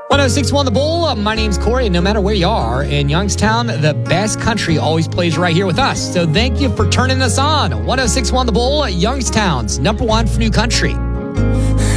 1061 The Bull. My name's Corey, and no matter where you are in Youngstown, the best country always plays right here with us. So thank you for turning us on. 1061 The Bull, Youngstown's #1 for new country.